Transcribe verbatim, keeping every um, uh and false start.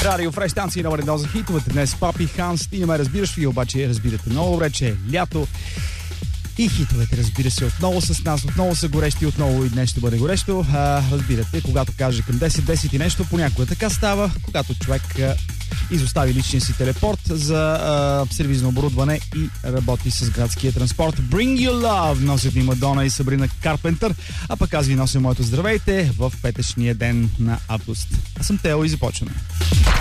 Радио Фреш, станция номер едно за хитовете. Днес Папи Ханс. Ти не ме разбираш, вие обаче разбирате много добре, че е лято. И хитовете, разбира се, отново с нас, отново са горещи, отново и днес ще бъде горещо. А, разбирате, когато каже към десет, десет и нещо, понякога така става, когато човек а, изостави личния си телепорт за а, сервизно оборудване и работи с градския транспорт. Bring Your Love носят ни Мадона и Сабрина Карпентър, а пък аз ви нося моето здравейте в петъчния ден на август. Аз съм Тео и започваме.